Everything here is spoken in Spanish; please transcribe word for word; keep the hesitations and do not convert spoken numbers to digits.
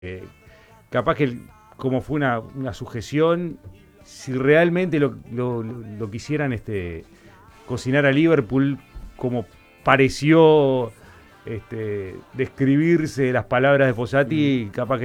Eh, capaz que el- como fue una, una sujeción, si realmente lo, lo- lo quisieran este, cocinar a Liverpool como pareció este, describirse las palabras de Fossati, capaz que